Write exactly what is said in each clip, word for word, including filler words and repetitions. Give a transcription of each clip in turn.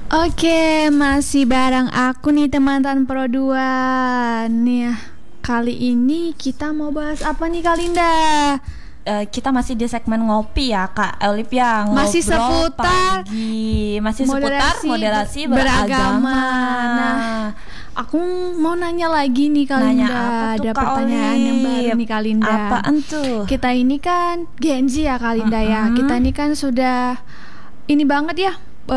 Oke, masih bareng aku nih teman-teman Pro dua. Nih, kali ini kita mau bahas apa nih Kak Linda? Uh, kita masih di segmen ngopi ya Kak Olivia. Masih Ngobrol seputar pagi. Masih seputar moderasi moderasi ber- beragama. beragama. Nah, aku mau nanya lagi nih Kak Nanya Linda. apa tuh, Ada Kak pertanyaan Olive? yang baru nih Kak Linda. Apaan tuh? Kita ini kan Gen Z ya Kak Linda ya. Mm-mm. Kita ini kan sudah ini banget ya,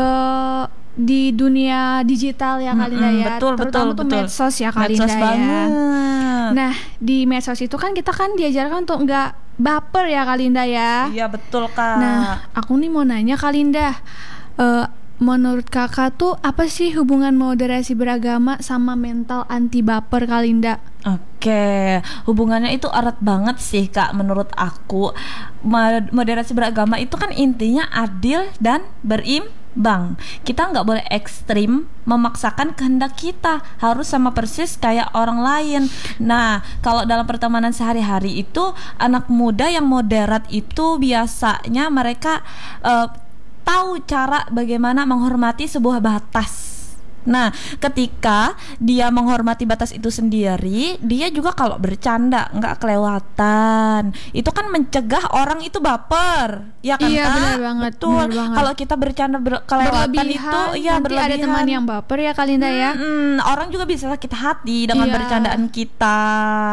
eh, di dunia digital ya Kak Linda Mm-mm, ya. betul, Terutama betul, tuh betul. medsos ya Kak Medsos Linda ya. banget. Nah, di medsos itu kan kita kan diajarkan untuk nggak baper ya Kak Linda ya. Iya betul Kak. Nah, aku nih mau nanya Kak Linda, eh, menurut kakak tuh apa sih hubungan moderasi beragama sama mental anti baper Kak Linda? Oke, hubungannya itu erat banget sih Kak menurut aku. Ma- Moderasi beragama itu kan intinya adil dan berimbang. Kita nggak boleh ekstrim memaksakan kehendak kita, harus sama persis kayak orang lain. Nah, kalau dalam pertemanan sehari-hari itu anak muda yang moderat itu biasanya mereka eh, tahu cara bagaimana menghormati sebuah batas. Nah, ketika dia menghormati batas itu sendiri, dia juga kalau bercanda nggak kelewatan. Itu kan mencegah orang itu baper, ya kan Iya, Kak? benar banget, Betul. benar banget. Kalau kita bercanda ber- kelewatan Berlebihan, itu, ya nanti berlebihan. ada teman yang baper ya Kak Linda ya. Mm-mm, orang juga bisa sakit hati dengan Iya. bercandaan kita.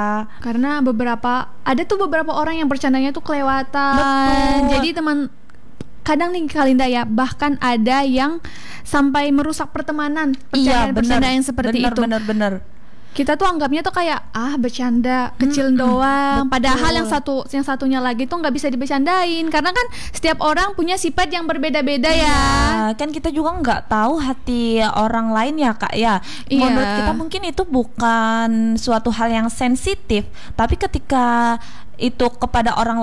Karena beberapa ada tuh beberapa orang yang bercandanya tuh kelewatan. Betul. Jadi teman kadang nih Kak Linda ya, bahkan ada yang sampai merusak pertemanan, Iya, percandaan-percandaan yang seperti bener, itu. bener, bener. Kita tuh anggapnya tuh kayak ah bercanda kecil Mm-mm, doang. betul. Padahal yang satu yang satunya lagi tuh nggak bisa dibercandain karena kan setiap orang punya sifat yang berbeda-beda ya. Iya, kan kita juga nggak tahu hati orang lain ya Kak ya. Iya. Menurut kita mungkin itu bukan suatu hal yang sensitif, tapi ketika itu kepada orang